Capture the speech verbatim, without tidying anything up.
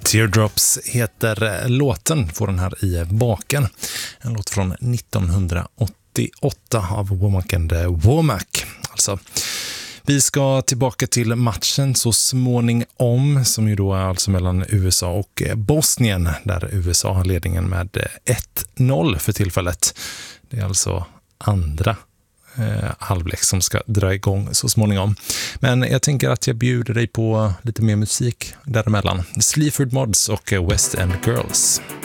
Teardrops heter låten, får den här i baken. En låt från nittonhundraåttioåtta av Womack and Womack. Alltså, vi ska tillbaka till matchen så småningom, som ju då är alltså mellan U S A och Bosnien, där U S A har ledningen med ett noll för tillfället. Det är alltså andra eh, halvlek som ska dra igång så småningom. Men jag tänker att jag bjuder dig på lite mer musik däremellan. Sleaford Mods och West End Girls.